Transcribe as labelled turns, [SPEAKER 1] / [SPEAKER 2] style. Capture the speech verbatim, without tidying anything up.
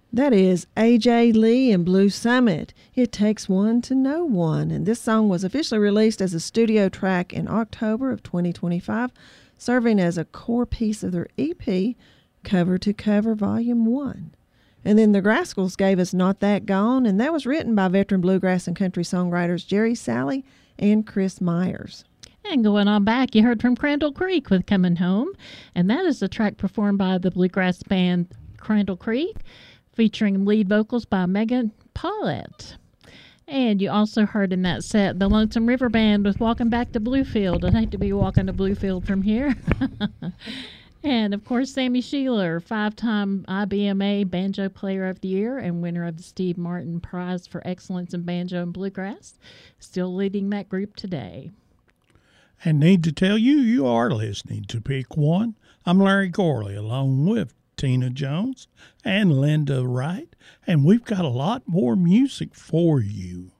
[SPEAKER 1] That is A J Lee and Blue Summit. It Takes One to Know One. And this song was officially released as a studio track in October of twenty twenty-five, serving as a core piece of their E P, Cover to Cover Volume one. And then the Rascals gave us Not That Gone, and that was written by veteran bluegrass and country songwriters Jerry Salley and Chris Myers.
[SPEAKER 2] And going on back, you heard from Crandall Creek with Coming Home, and that is a track performed by the bluegrass band Crandall Creek, featuring lead vocals by Megan Paulette. And you also heard in that set the Lonesome River Band with Walking Back to Bluefield. I'd hate to be walking to Bluefield from here. And, of course, Sammy Sheeler, five-time I B M A Banjo Player of the Year and winner of the Steve Martin Prize for Excellence in Banjo and Bluegrass, still leading that group today.
[SPEAKER 3] And need to tell you, you are listening to Pick One. I'm Larry Gorley, along with Tina Jones and Linda Wright, and we've got a lot more music for you.